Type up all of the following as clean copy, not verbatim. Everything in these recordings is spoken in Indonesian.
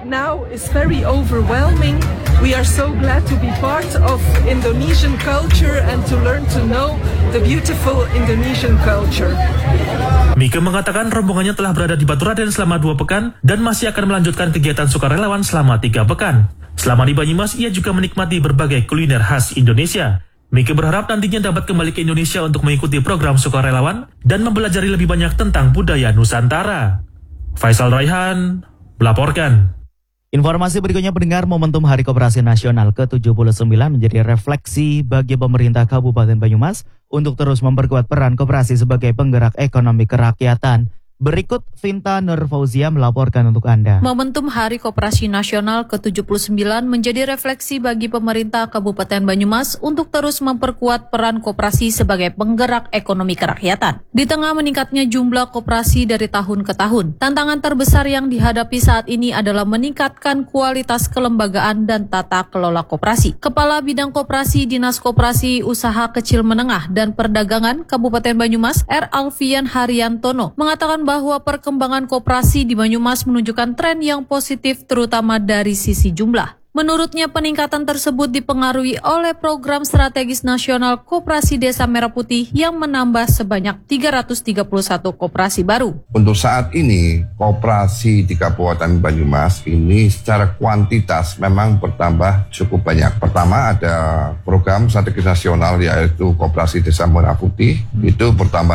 now is very overwhelming. We are so glad to be part of Indonesian culture and to learn to know the beautiful Indonesian culture. Mika mengatakan rombongannya telah berada di Baturaden selama 2 pekan dan masih akan melanjutkan kegiatan sukarelawan selama 3 pekan. Selama di Banyumas, ia juga menikmati berbagai kuliner khas Indonesia. Mika berharap nantinya dapat kembali ke Indonesia untuk mengikuti program sukarelawan dan mempelajari lebih banyak tentang budaya Nusantara. Faisal Raihan melaporkan. Informasi berikutnya, pendengar, momentum Hari Koperasi Nasional ke-79 menjadi refleksi bagi pemerintah Kabupaten Banyumas untuk terus memperkuat peran koperasi sebagai penggerak ekonomi kerakyatan. Berikut Vinta Nurfauzia melaporkan untuk Anda. Momentum Hari Koperasi Nasional ke-79 menjadi refleksi bagi pemerintah Kabupaten Banyumas untuk terus memperkuat peran koperasi sebagai penggerak ekonomi kerakyatan. Di tengah meningkatnya jumlah koperasi dari tahun ke tahun, tantangan terbesar yang dihadapi saat ini adalah meningkatkan kualitas kelembagaan dan tata kelola koperasi. Kepala Bidang Koperasi Dinas Koperasi Usaha Kecil Menengah dan Perdagangan Kabupaten Banyumas, R. Alfian Haryantono, mengatakan bahwa perkembangan koperasi di Banyumas menunjukkan tren yang positif terutama dari sisi jumlah. Menurutnya, peningkatan tersebut dipengaruhi oleh program strategis nasional Koperasi Desa Merah Putih yang menambah sebanyak 331 koperasi baru. Untuk saat ini, koperasi di Kabupaten Banyumas ini secara kuantitas memang bertambah cukup banyak. Pertama, ada program strategis nasional yaitu Koperasi Desa Merah Putih, itu bertambah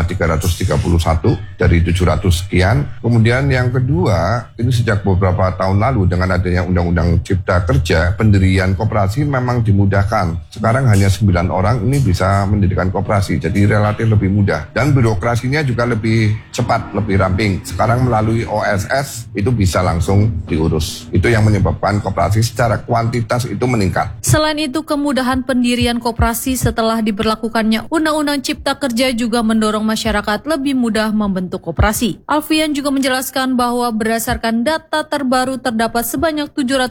331 dari 700 sekian. Kemudian yang kedua, ini sejak beberapa tahun lalu dengan adanya Undang-Undang Cipta Kerja, pendirian koperasi memang dimudahkan. Sekarang hanya 9 orang ini bisa mendirikan koperasi, jadi relatif lebih mudah. Dan birokrasinya juga lebih cepat, lebih ramping. Sekarang melalui OSS itu bisa langsung diurus. Itu yang menyebabkan koperasi secara kuantitas itu meningkat. Selain itu, kemudahan pendirian koperasi setelah diberlakukannya Undang-Undang Cipta Kerja juga mendorong masyarakat lebih mudah membentuk koperasi. Alfian juga menjelaskan bahwa berdasarkan data terbaru terdapat sebanyak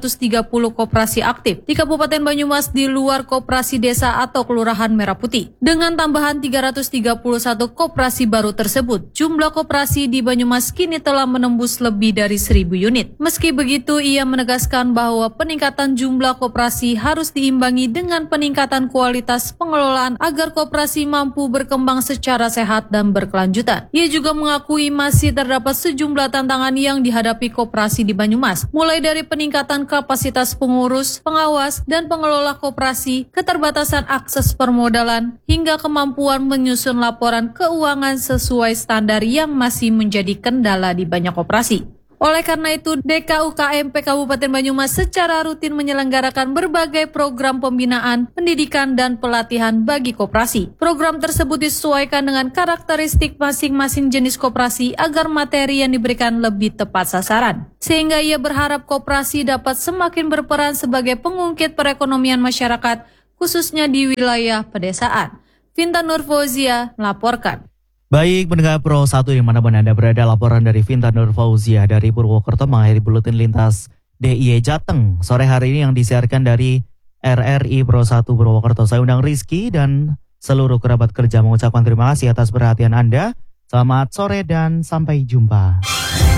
730 koperasi aktif di Kabupaten Banyumas di luar koperasi desa atau kelurahan Merah Putih. Dengan tambahan 331 koperasi baru tersebut, jumlah koperasi di Banyumas kini telah menembus lebih dari 1.000 unit. Meski begitu, ia menegaskan bahwa peningkatan jumlah koperasi harus diimbangi dengan peningkatan kualitas pengelolaan agar koperasi mampu berkembang secara sehat dan berkelanjutan. Ia juga mengakui masih terdapat sejumlah tantangan yang dihadapi koperasi di Banyumas, mulai dari peningkatan kapasitas pengurus, pengawas, dan pengelola koperasi, keterbatasan akses permodalan, hingga kemampuan menyusun laporan keuangan sesuai standar yang masih menjadi kendala di banyak koperasi. Oleh karena itu, DKUKMP Kabupaten Banyumas secara rutin menyelenggarakan berbagai program pembinaan, pendidikan, dan pelatihan bagi koperasi. Program tersebut disesuaikan dengan karakteristik masing-masing jenis koperasi agar materi yang diberikan lebih tepat sasaran. Sehingga ia berharap koperasi dapat semakin berperan sebagai pengungkit perekonomian masyarakat, khususnya di wilayah pedesaan. Vinta Nurfauzia melaporkan. Baik, pendengar Pro 1 di mana-mana Anda berada, laporan dari Vinta Nurfauzia dari Purwokerto mengakhiri buletin lintas DIY Jateng sore hari ini yang disiarkan dari RRI Pro 1 Purwokerto. Saya undang Rizky dan seluruh kerabat kerja mengucapkan terima kasih atas perhatian Anda. Selamat sore dan sampai jumpa.